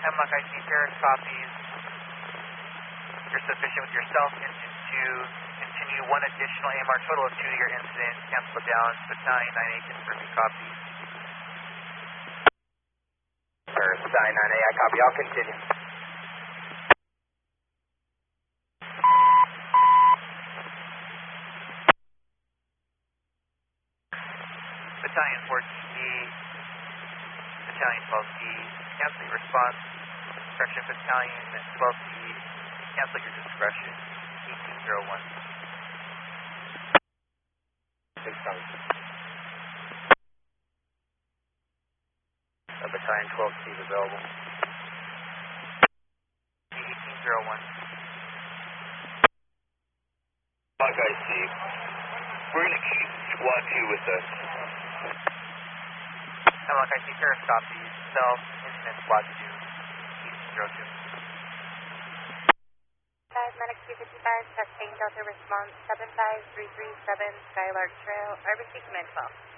Hemlock IC Paris copies. You're sufficient with yourself, engine 2. Continue one additional AMR, total of 2 to your incident. Cancel it down. Battalion 9A confirming copy. Paris, Battalion 9A, I copy. I'll continue. Battalion 14B, Battalion 12C, cancel your response. Correction, Battalion 12C, cancel your discretion. 1801. Battalion 12C is available. 1801. Hawk IC, we're going to keep Squad 2 with us. Hemlock IC Paris copies. Self, incident Squad 2. 1802. Medic 255, sustained Delta response 75337 Skylark Trail, RBC Command 12.